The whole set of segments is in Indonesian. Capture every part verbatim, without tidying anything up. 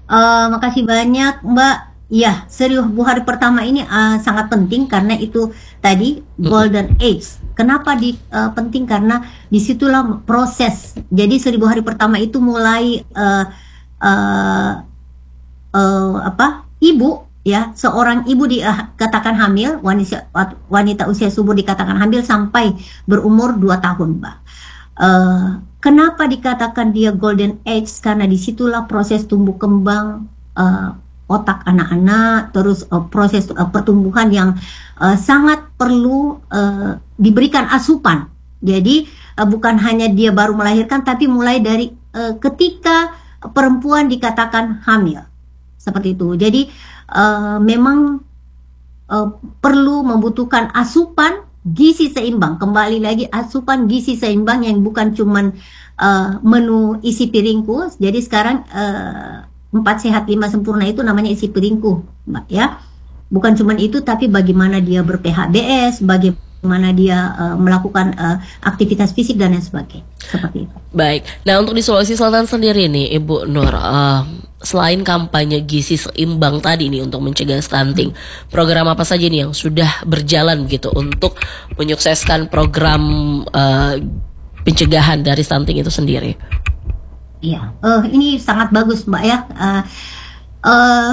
Uh, makasih banyak Mbak. Ya, seribu hari pertama ini uh, sangat penting karena itu tadi golden age. Kenapa di uh, penting? Karena disitulah proses. Jadi seribu hari pertama itu mulai uh, uh, uh, apa? Ibu ya, seorang ibu dikatakan hamil, wanita wanita usia subur dikatakan hamil sampai berumur dua tahun, Mbak. Uh, kenapa dikatakan dia golden age? Karena disitulah proses tumbuh kembang uh, otak anak-anak, terus uh, proses uh, pertumbuhan yang uh, sangat perlu uh, diberikan asupan. Jadi uh, bukan hanya dia baru melahirkan, tapi mulai dari uh, ketika perempuan dikatakan hamil, seperti itu. Jadi uh, memang uh, perlu membutuhkan asupan gizi seimbang. Kembali lagi asupan gizi seimbang yang bukan cuman uh, menu isi piringku. Jadi sekarang uh, empat sehat lima sempurna itu namanya isi piringku, Mbak ya. Bukan cuman itu, tapi bagaimana dia ber-P H B S, bagaimana dia uh, melakukan uh, aktivitas fisik dan lain sebagainya. Seperti itu. Baik. Nah, untuk di Sulawesi Selatan sendiri nih, Ibu Nur, uh, selain kampanye gizi seimbang tadi nih untuk mencegah stunting, program apa saja nih yang sudah berjalan gitu untuk menyukseskan program uh, pencegahan dari stunting itu sendiri? Iya, uh, ini sangat bagus Mbak ya. Uh, uh,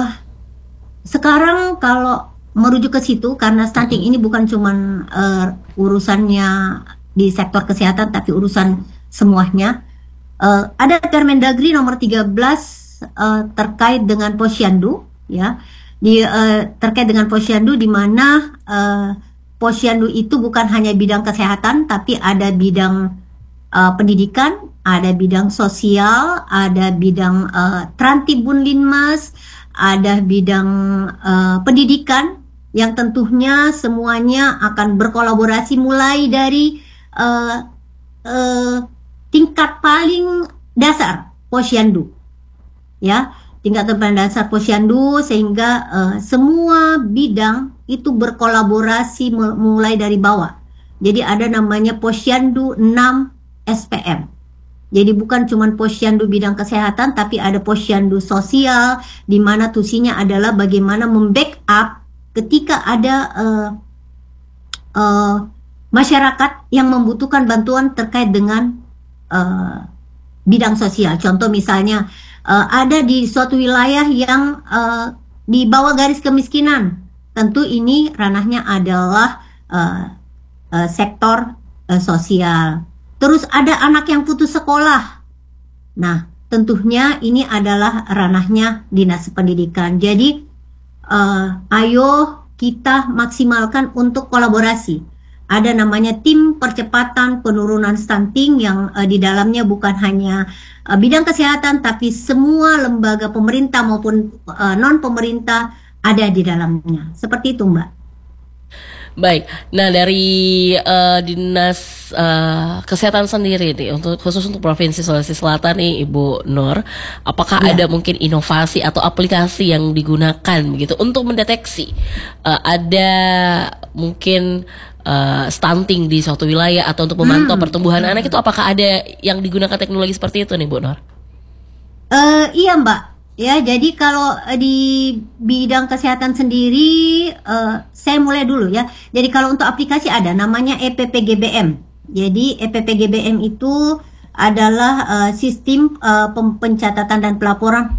sekarang kalau merujuk ke situ, karena stunting ini bukan cuman uh, urusannya di sektor kesehatan, tapi urusan semuanya. Uh, ada Permendagri nomor tiga belas uh, terkait dengan posyandu, ya, di uh, terkait dengan posyandu, di mana uh, posyandu itu bukan hanya bidang kesehatan, tapi ada bidang uh, pendidikan, ada bidang sosial, ada bidang uh, Trantibun Linmas, ada bidang uh, pendidikan yang tentunya semuanya akan berkolaborasi mulai dari uh, uh, tingkat paling dasar posyandu, ya, tingkat paling dasar posyandu, sehingga uh, semua bidang itu berkolaborasi mulai dari bawah. Jadi ada namanya posyandu enam S P M. Jadi bukan cuma posyandu bidang kesehatan, tapi ada posyandu sosial, di mana tusinya adalah bagaimana membackup ketika ada uh, uh, masyarakat yang membutuhkan bantuan terkait dengan uh, bidang sosial. Contoh misalnya uh, ada di suatu wilayah yang uh, di bawah garis kemiskinan, tentu ini ranahnya adalah uh, uh, sektor uh, sosial. Terus ada anak yang putus sekolah. Nah, tentunya ini adalah ranahnya Dinas Pendidikan. Jadi, uh, ayo kita maksimalkan untuk kolaborasi. Ada namanya tim percepatan penurunan stunting yang uh, di dalamnya bukan hanya uh, bidang kesehatan, tapi semua lembaga pemerintah maupun uh, non-pemerintah ada di dalamnya. Seperti itu, Mbak. Baik, nah dari uh, Dinas uh, Kesehatan sendiri nih, untuk khusus untuk Provinsi Sulawesi Selatan nih Ibu Nur, apakah ya. ada mungkin inovasi atau aplikasi yang digunakan begitu untuk mendeteksi uh, ada mungkin uh, stunting di suatu wilayah atau untuk memantau hmm. pertumbuhan hmm. anak itu, apakah ada yang digunakan teknologi seperti itu nih Bu Nur? Uh, iya Mbak. Ya, jadi kalau di bidang kesehatan sendiri, uh, saya mulai dulu ya. Jadi kalau untuk aplikasi ada namanya E P P G B M. Jadi E P P G B M itu adalah uh, sistem uh, pencatatan dan pelaporan,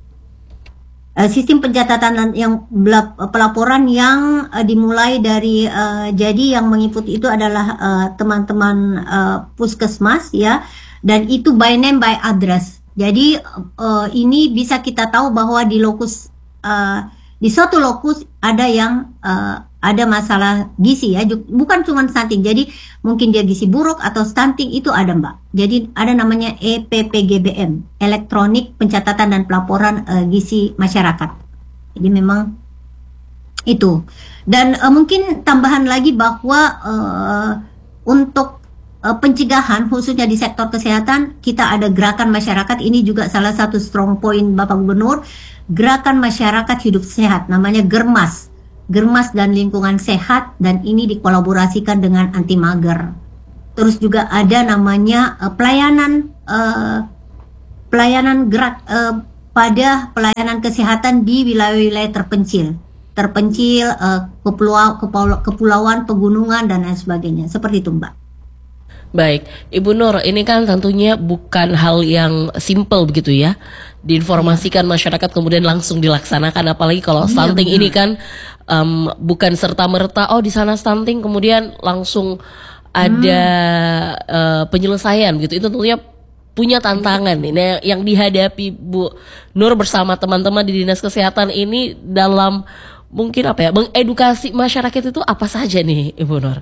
uh, sistem pencatatan dan yang pelaporan yang uh, dimulai dari uh, jadi yang mengikuti itu adalah teman-teman uh, uh, puskesmas ya, dan itu by name by address. Jadi uh, ini bisa kita tahu bahwa di lokus uh, di suatu lokus ada yang uh, ada masalah gizi ya, bukan cuma stunting. Jadi mungkin dia gizi buruk atau stunting, itu ada Mbak. Jadi ada namanya E P P G B M, elektronik pencatatan dan pelaporan uh, gizi masyarakat. Jadi memang itu. Dan uh, mungkin tambahan lagi bahwa uh, untuk pencegahan khususnya di sektor kesehatan, kita ada gerakan masyarakat. Ini juga salah satu strong point Bapak Gubernur, gerakan masyarakat hidup sehat, namanya Germas, Germas dan Lingkungan Sehat, dan ini dikolaborasikan dengan Anti Mager. Terus juga ada namanya uh, pelayanan uh, pelayanan gerak uh, pada pelayanan kesehatan di wilayah-wilayah terpencil, terpencil, uh, kepulau, kepulau, kepulauan, pegunungan dan lain sebagainya. Seperti itu, Mbak. Baik, Ibu Nur, ini kan tentunya bukan hal yang simple begitu ya, diinformasikan Iya. masyarakat kemudian langsung dilaksanakan, apalagi kalau Iya, stunting benar. ini kan um, bukan serta merta oh di sana stunting kemudian langsung ada Hmm. uh, penyelesaian gitu. Itu tentunya punya tantangan nih. Nah, yang dihadapi Bu Nur bersama teman-teman di Dinas Kesehatan ini dalam mungkin apa ya, mengedukasi masyarakat itu apa saja nih, Ibu Nur?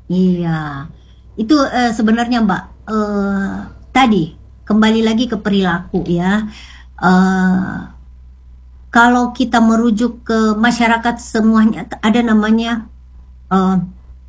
Iya, itu eh, sebenarnya Mbak, eh, tadi kembali lagi ke perilaku ya. Eh, kalau kita merujuk ke masyarakat semuanya ada namanya eh,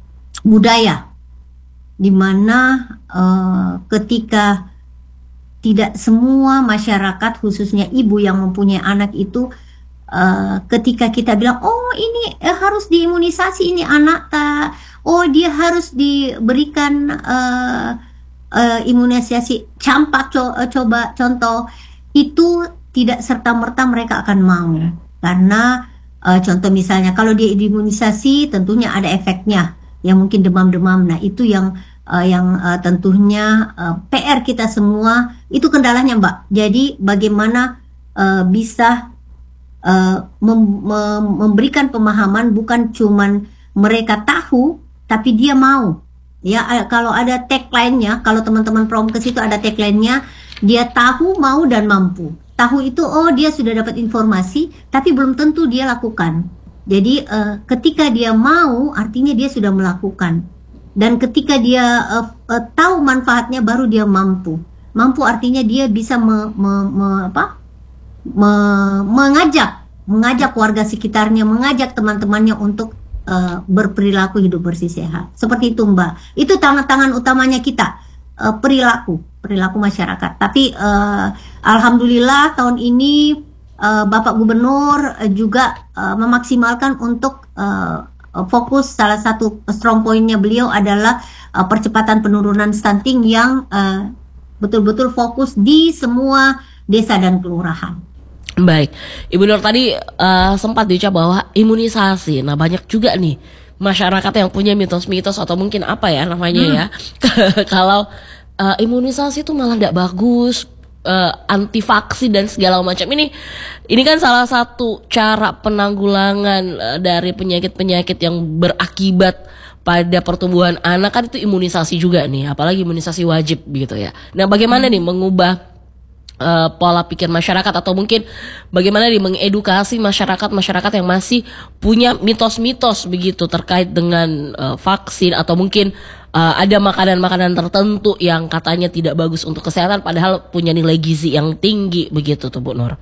budaya, di mana eh, ketika tidak semua masyarakat khususnya ibu yang mempunyai anak itu Uh, ketika kita bilang oh ini eh, harus diimunisasi ini anak tak, oh dia harus diberikan uh, uh, imunisasi campak co uh, coba contoh, itu tidak serta-merta mereka akan mau, karena uh, contoh misalnya kalau dia diimunisasi tentunya ada efeknya yang mungkin demam-demam. Nah itu yang uh, yang uh, tentunya uh, P R kita semua, itu kendalanya Mbak. Jadi bagaimana uh, bisa Uh, mem mem memberikan pemahaman, bukan cuman mereka tahu tapi dia mau ya. Kalau ada tagline-nya, kalau teman-teman Promkes itu ada tagline-nya, dia tahu, mau dan mampu. Tahu itu oh dia sudah dapat informasi tapi belum tentu dia lakukan. Jadi uh, ketika dia mau artinya dia sudah melakukan, dan ketika dia uh, uh, tahu manfaatnya baru dia mampu. Mampu artinya dia bisa me, me, me, apa Me- mengajak mengajak warga sekitarnya, mengajak teman-temannya untuk uh, berperilaku hidup bersih sehat. Seperti itu Mbak. Itu tangan-tangan utamanya kita, uh, perilaku, perilaku masyarakat. Tapi uh, alhamdulillah tahun ini uh, Bapak Gubernur uh, juga uh, memaksimalkan untuk uh, fokus, salah satu strong point-nya beliau adalah uh, percepatan penurunan stunting yang uh, betul-betul fokus di semua desa dan kelurahan. Baik, Ibu Nur tadi uh, sempat diucap bahwa imunisasi. Nah banyak juga nih masyarakat yang punya mitos-mitos atau mungkin apa ya namanya Hmm. ya, kalau uh, imunisasi itu malah tidak bagus, uh, anti vaksin dan segala macam. Ini ini kan salah satu cara penanggulangan uh, dari penyakit-penyakit yang berakibat pada pertumbuhan anak, kan itu imunisasi juga nih, apalagi imunisasi wajib gitu ya. Nah bagaimana nih mengubah Uh, pola pikir masyarakat, atau mungkin bagaimana nih mengedukasi masyarakat-masyarakat yang masih punya mitos-mitos begitu terkait dengan uh, vaksin, atau mungkin uh, ada makanan-makanan tertentu yang katanya tidak bagus untuk kesehatan padahal punya nilai gizi yang tinggi begitu tuh Bu Nur.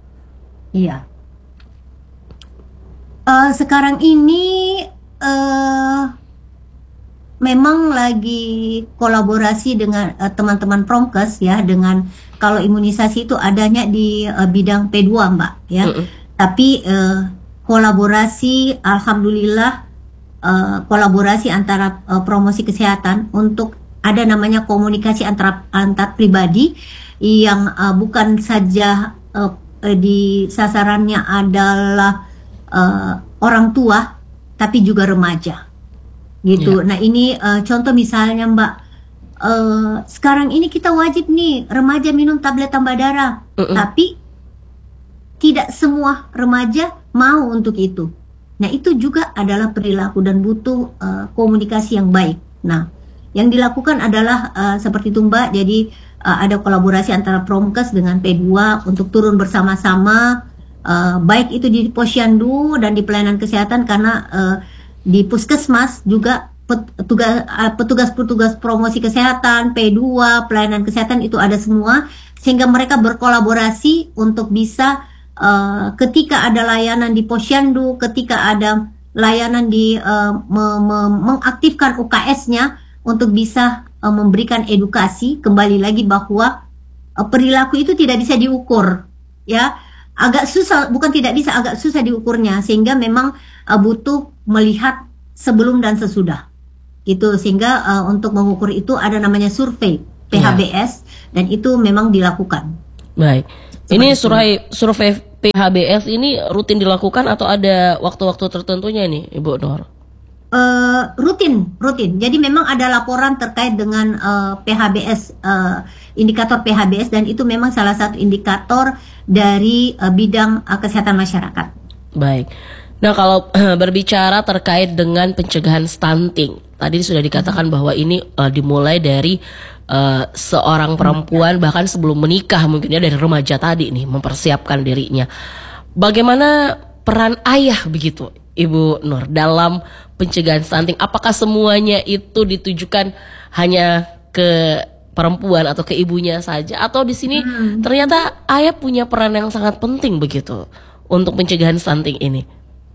Iya. Uh, sekarang ini uh, memang lagi kolaborasi dengan uh, teman-teman Promkes ya, dengan kalau imunisasi itu adanya di uh, bidang P dua Mbak ya. Mm-mm. Tapi uh, kolaborasi alhamdulillah, uh, kolaborasi antara uh, promosi kesehatan untuk ada namanya komunikasi antara antar pribadi yang uh, bukan saja uh, uh, di sasarannya adalah uh, orang tua tapi juga remaja gitu. Ya. Nah ini uh, contoh misalnya Mbak, uh, sekarang ini kita wajib nih remaja minum tablet tambah darah, Mm-mm. tapi tidak semua remaja mau untuk itu. Nah itu juga adalah perilaku dan butuh uh, komunikasi yang baik. Nah yang dilakukan adalah uh, seperti itu Mbak, jadi uh, ada kolaborasi antara Promkes dengan P dua untuk turun bersama-sama, uh, baik itu di Posyandu dan di pelayanan kesehatan, karena uh, di puskesmas juga petugas petugas-petugas promosi kesehatan, P dua, pelayanan kesehatan itu ada semua, sehingga mereka berkolaborasi untuk bisa uh, ketika ada layanan di Posyandu, ketika ada layanan di uh, me- me- mengaktifkan U K S-nya untuk bisa uh, memberikan edukasi kembali lagi bahwa uh, perilaku itu tidak bisa diukur ya. Agak susah, bukan tidak bisa, agak susah diukurnya, sehingga memang uh, butuh melihat sebelum dan sesudah gitu, sehingga uh, untuk mengukur itu ada namanya survei P H B S, dan itu memang dilakukan. Baik. Seperti Ini itu. survei survei P H B S ini rutin dilakukan atau ada waktu-waktu tertentunya nih, Ibu Nur? Eh, rutin, rutin. Jadi memang ada laporan terkait dengan eh, P H B S, eh, indikator P H B S, dan itu memang salah satu indikator dari eh, bidang eh, kesehatan masyarakat. Baik. Nah, kalau berbicara terkait dengan pencegahan stunting, tadi sudah dikatakan bahwa ini uh, dimulai dari uh, seorang perempuan bahkan sebelum menikah, mungkin ya dari remaja tadi nih mempersiapkan dirinya. Bagaimana peran ayah begitu, Ibu Nur, dalam pencegahan stunting? Apakah semuanya itu ditujukan hanya ke perempuan atau ke ibunya saja, atau di sini Hmm. ternyata ayah punya peran yang sangat penting begitu untuk pencegahan stunting ini?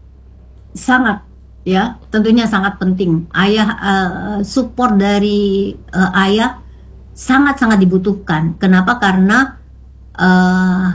Sangat, ya, tentunya sangat penting. Ayah, eh, support dari eh, ayah sangat-sangat dibutuhkan. Kenapa? Karena eh,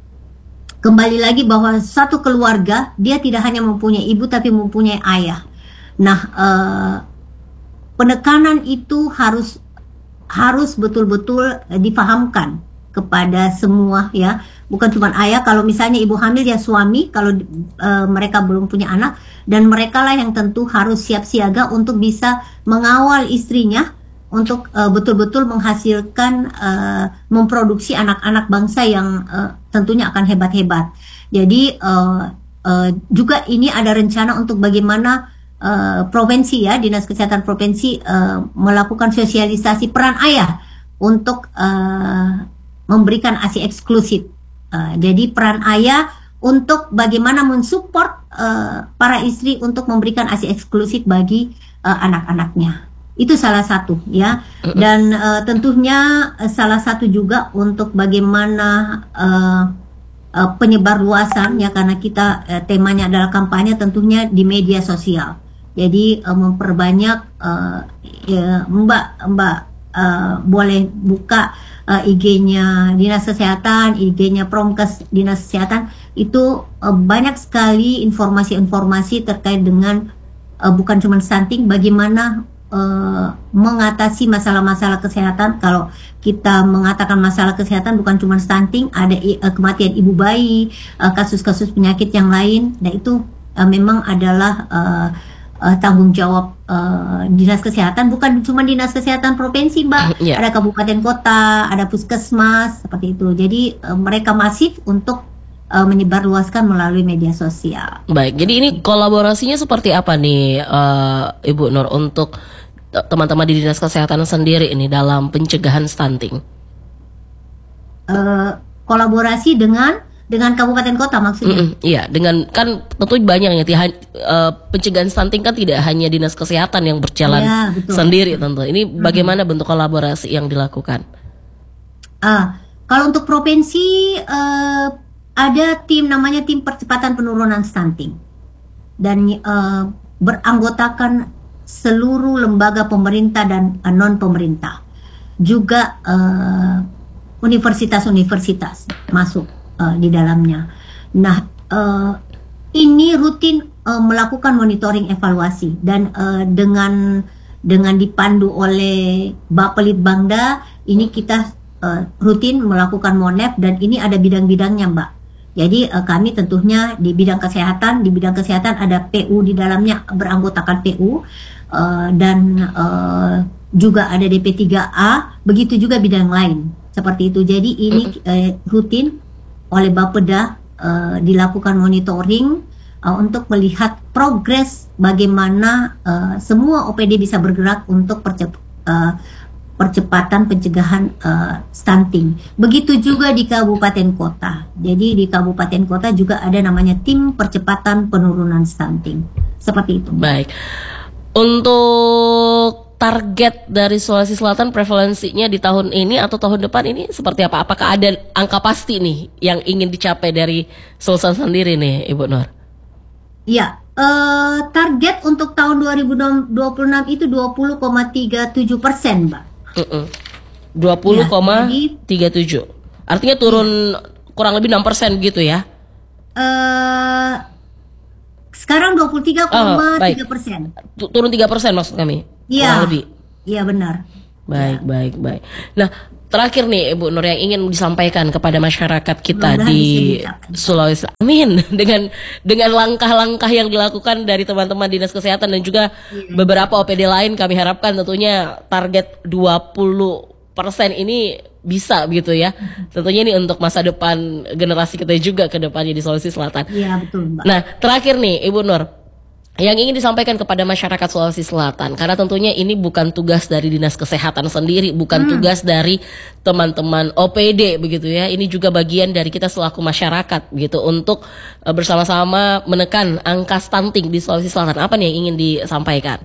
kembali lagi bahwa satu keluarga dia tidak hanya mempunyai ibu tapi mempunyai ayah. Nah, eh, penekanan itu harus harus betul-betul eh, dipahamkan kepada semua, ya, bukan cuma ayah. Kalau misalnya ibu hamil, ya suami kalau eh, mereka belum punya anak, dan mereka lah yang tentu harus siap siaga untuk bisa mengawal istrinya untuk eh, betul-betul menghasilkan, eh, memproduksi anak-anak bangsa yang eh, tentunya akan hebat-hebat. Jadi eh, eh, juga ini ada rencana untuk bagaimana eh, provinsi, ya, Dinas Kesehatan Provinsi eh, melakukan sosialisasi peran ayah untuk eh, memberikan A S I eksklusif. Eh, jadi peran ayah untuk bagaimana mensupport eh, para istri untuk memberikan A S I eksklusif bagi eh, anak-anaknya. Itu salah satu, ya. Dan eh, tentunya eh, salah satu juga untuk bagaimana eh, eh, penyebar luasan, ya, karena kita eh, temanya adalah kampanye, tentunya di media sosial. Jadi eh, memperbanyak, eh, ya, Mbak Mbak eh, boleh buka eh, I G-nya Dinas Kesehatan, I G-nya Promkes Dinas Kesehatan, itu eh, banyak sekali informasi-informasi terkait dengan eh, bukan cuma stunting, bagaimana eh, mengatasi masalah-masalah kesehatan. Kalau kita mengatakan masalah kesehatan bukan cuma stunting, ada i- eh, kematian ibu bayi, eh, kasus-kasus penyakit yang lain. Nah, itu eh, memang adalah eh, eh, tanggung jawab eh, dinas kesehatan, bukan cuma dinas kesehatan provinsi, Mbak. Ya. Ada kabupaten kota, ada puskesmas, seperti itu. Jadi eh, mereka masif untuk eh, menyebarluaskan melalui media sosial. Baik, jadi ini kolaborasinya seperti apa nih, eh, Ibu Nur, untuk te- teman-teman di Dinas Kesehatan sendiri ini dalam pencegahan stunting? Eh, kolaborasi dengan dengan kabupaten kota maksudnya. Mm-mm, iya, dengan kan tentu banyak ya, tiha- eh, pencegahan stunting kan tidak hanya Dinas Kesehatan yang berjalan Iya, betul. sendiri tentu. Ini bagaimana bentuk kolaborasi yang dilakukan? Ah, kalau untuk provinsi eh, ada tim namanya tim percepatan penurunan stunting, dan eh, beranggotakan seluruh lembaga pemerintah dan eh, non pemerintah, juga eh, universitas-universitas masuk eh, di dalamnya. Nah, eh, ini rutin eh, melakukan monitoring evaluasi, dan eh, dengan dengan dipandu oleh Bapelitbangda, ini kita eh, rutin melakukan monep, dan ini ada bidang-bidangnya, Mbak. Jadi eh, kami tentunya di bidang kesehatan, di bidang kesehatan ada P U di dalamnya, beranggotakan P U, eh, dan eh, juga ada D P tiga A, begitu juga bidang lain seperti itu. Jadi ini eh, rutin oleh Bapeda eh, dilakukan monitoring eh, untuk melihat progres bagaimana eh, semua O P D bisa bergerak untuk percep- eh, percepatan pencegahan eh, stunting. Begitu juga di kabupaten kota. Jadi di kabupaten kota juga ada namanya tim percepatan penurunan stunting. Seperti itu. Baik. Untuk target dari Sulawesi Selatan prevalensinya di tahun ini atau tahun depan ini seperti apa? Apakah ada angka pasti nih yang ingin dicapai dari Sulsel sendiri nih, Ibu Nur? Iya, eh, target untuk tahun dua ribu dua puluh enam itu dua puluh koma tiga tujuh persen, Mbak. dua puluh koma Ya, tiga tujuh. Artinya turun kurang lebih enam persen gitu ya? Eh, sekarang dua puluh tiga koma tiga persen. Tu- Turun tiga persen maksud kami? Iya. Kurang lebih. Iya, benar. Baik, baik, baik. Nah, terakhir nih Ibu Nur yang ingin disampaikan kepada masyarakat kita Mudah-mudahan di bisa dicapai. Sulawesi. Amin. Dengan dengan langkah-langkah yang dilakukan dari teman-teman Dinas Kesehatan dan juga beberapa O P D lain, kami harapkan tentunya target dua puluh persen ini bisa begitu ya. Tentunya ini untuk masa depan generasi kita juga ke depannya di Sulawesi Selatan. Iya betul Mbak. Nah, terakhir nih Ibu Nur, yang ingin disampaikan kepada masyarakat Sulawesi Selatan, karena tentunya ini bukan tugas dari Dinas Kesehatan sendiri, bukan hmm. tugas dari teman-teman O P D begitu ya. Ini juga bagian dari kita selaku masyarakat gitu untuk uh, bersama-sama menekan angka stunting di Sulawesi Selatan. Apa nih yang ingin disampaikan?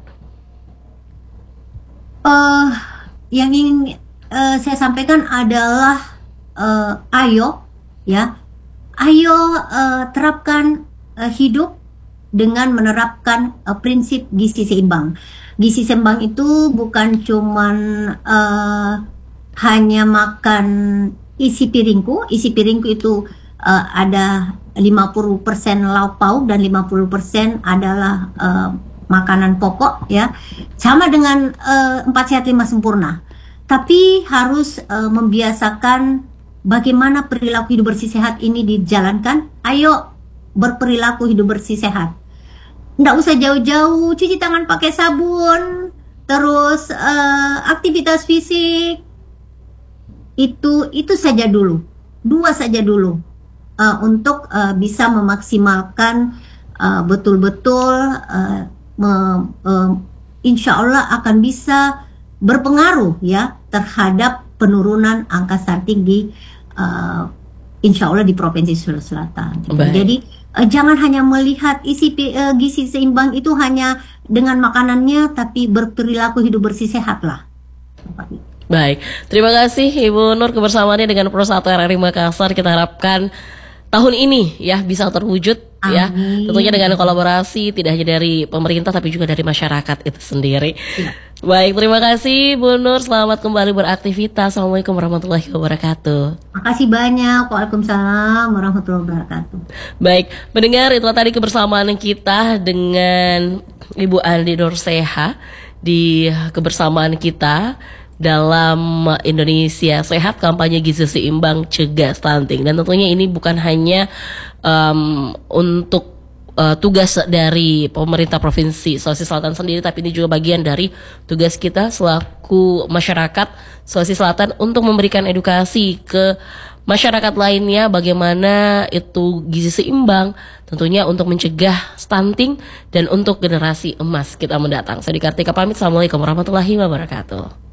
Uh, yang ingin uh, saya sampaikan adalah uh, ayo ya, ayo uh, terapkan uh, hidup dengan menerapkan uh, prinsip gizi seimbang. Gizi seimbang itu bukan cuman uh, hanya makan isi piringku. Isi piringku itu uh, ada lima puluh persen lauk pauk dan lima puluh persen adalah uh, makanan pokok ya. Sama dengan uh, empat sehat lima sempurna. Tapi harus uh, membiasakan bagaimana perilaku hidup bersih sehat ini dijalankan. Ayo berperilaku hidup bersih sehat. Nggak usah jauh-jauh, cuci tangan pakai sabun, terus uh, aktivitas fisik, itu itu saja dulu, dua saja dulu, uh, untuk uh, bisa memaksimalkan uh, betul-betul, uh, me- uh, insya Allah akan bisa berpengaruh ya terhadap penurunan angka stunting di uh, insya Allah di Provinsi Sulawesi Selatan. Baik. Jadi uh, jangan hanya melihat isi uh, gizi seimbang itu hanya dengan makanannya, tapi berperilaku hidup bersih sehat lah. Baik, terima kasih Ibu Nur kebersamaannya dengan Pro satu R R I Makassar. Kita harapkan tahun ini ya bisa terwujud. Amin. Ya, tentunya dengan kolaborasi tidak hanya dari pemerintah tapi juga dari masyarakat itu sendiri. Ya. Baik, terima kasih Bu Nur. Selamat kembali beraktivitas. Assalamualaikum warahmatullahi wabarakatuh. Makasih banyak. Waalaikumsalam warahmatullahi wabarakatuh. Baik, mendengar itulah tadi kebersamaan kita dengan Ibu Andi Nurseha di kebersamaan kita dalam Indonesia Sehat, kampanye gizi seimbang cegah stunting. Dan tentunya ini bukan hanya um, untuk uh, tugas dari pemerintah Provinsi Sulawesi Selatan sendiri, tapi ini juga bagian dari tugas kita selaku masyarakat Sulawesi Selatan untuk memberikan edukasi ke masyarakat lainnya bagaimana itu gizi seimbang, tentunya untuk mencegah stunting dan untuk generasi emas kita mendatang. Saya Dikartika pamit. Assalamualaikum warahmatullahi wabarakatuh.